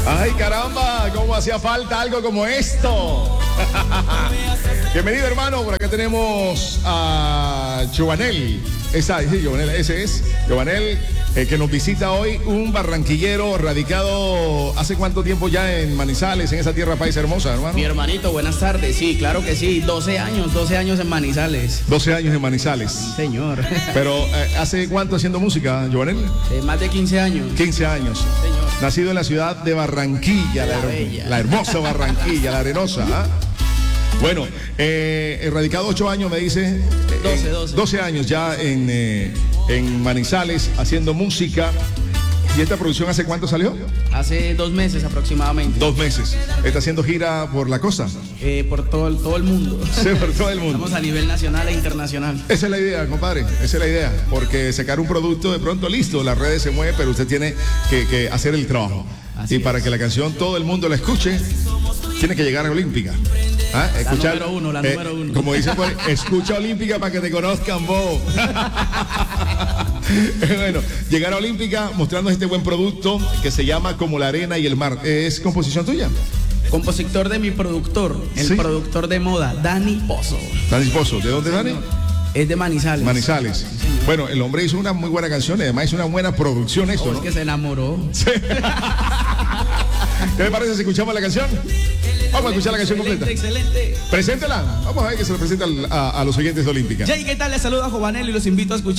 Ay, caramba, cómo hacía falta algo como esto. Bienvenido, hermano. Por acá tenemos a Giovanel. Ese es Giovanel, que nos visita hoy, un barranquillero radicado hace cuánto tiempo ya en Manizales, en esa tierra país hermosa, hermano. Mi hermanito, buenas tardes. Sí, claro que sí. 12 años en Manizales. 12 años en Manizales. Sí, señor. Pero, ¿hace cuánto haciendo música, Giovanel? Más de 15 años. 15 años. Sí, señor. Nacido en la ciudad de Barranquilla, la hermosa Barranquilla, la arenosa, ¿ah? Bueno, radicado 8 años, me dice. 12 años ya en Manizales, haciendo música. ¿Y esta producción hace cuánto salió? Hace 2 meses aproximadamente. 2 meses. ¿Está haciendo gira por la costa? Por todo el mundo. Sí, por todo el mundo. Estamos a nivel nacional e internacional. Esa es la idea, compadre. Esa es la idea. Porque sacar un producto de pronto listo, las redes se mueven, pero usted tiene que hacer el trabajo. Así y para que la canción todo el mundo la escuche, tiene que llegar a Olímpica. ¿Ah? Escuchar, la número uno. Como dicen por ahí, escucha Olímpica para que te conozcan vos. Bueno, llegar a Olímpica mostrando este buen producto que se llama Como la arena y el mar. ¿Es composición tuya? Compositor de mi productor, el productor de moda, Dani Pozo. Dani Pozo, ¿de dónde, Dani? Es de Manizales. Manizales. Sí, bueno, el hombre hizo una muy buena canción y además hizo una buena producción esto, ¿no? Es que se enamoró. Sí. ¿Qué le parece si escuchamos la canción? Vamos a escuchar la canción completa. Excelente. Preséntela. Vamos a ver que se lo presenta a los oyentes de Olímpica. Jay, ¿qué tal? Les saluda Giovanel y los invito a escuchar